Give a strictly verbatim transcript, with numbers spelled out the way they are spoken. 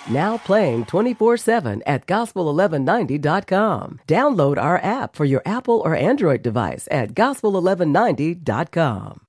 Now playing twenty-four seven at gospel eleven ninety dot com. Download our app for your Apple or Android device at gospel eleven ninety dot com.